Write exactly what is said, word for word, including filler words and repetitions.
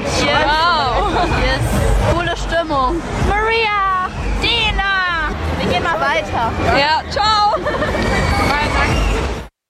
Yes. Wow. Yes. Coole Stimmung. Maria, Dina. Wir gehen mal weiter. Ja, ciao. Mal, danke.